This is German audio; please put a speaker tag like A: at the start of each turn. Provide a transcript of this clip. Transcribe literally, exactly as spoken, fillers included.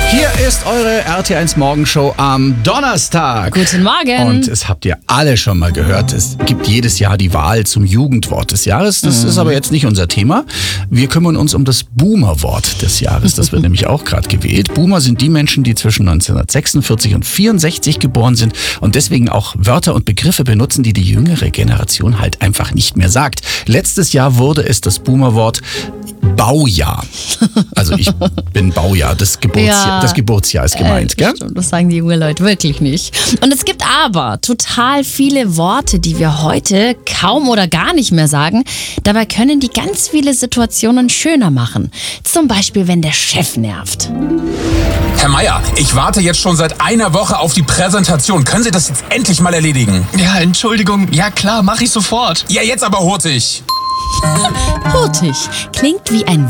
A: Hier ist eure R T eins Morgenshow am Donnerstag.
B: Guten Morgen.
A: Und es habt ihr alle schon mal gehört, es gibt jedes Jahr die Wahl zum Jugendwort des Jahres. Das mhm. ist aber jetzt nicht unser Thema. Wir kümmern uns um das Boomer-Wort des Jahres. Das wird nämlich auch gerade gewählt. Boomer sind die Menschen, die zwischen neunzehnhundertsechsundvierzig und vierundsechzig geboren sind und deswegen auch Wörter und Begriffe benutzen, die die jüngere Generation halt einfach nicht mehr sagt. Letztes Jahr wurde es das Boomer-Wort Baujahr. Also ich bin Baujahr, das Geburtsjahr,
B: Ja.
A: das Geburtsjahr ist gemeint,
B: Äh,
A: gell?
B: stimmt, das sagen die jungen Leute wirklich nicht. Und es gibt aber total viele Worte, die wir heute kaum oder gar nicht mehr sagen. Dabei können die ganz viele Situationen schöner machen. Zum Beispiel, wenn der Chef nervt.
C: Herr Meier, ich warte jetzt schon seit einer Woche auf die Präsentation. Können Sie das jetzt endlich mal erledigen?
D: Ja, Entschuldigung. Ja klar, mach ich sofort.
C: Ja, jetzt aber hurtig.
B: Hurtig klingt wie ein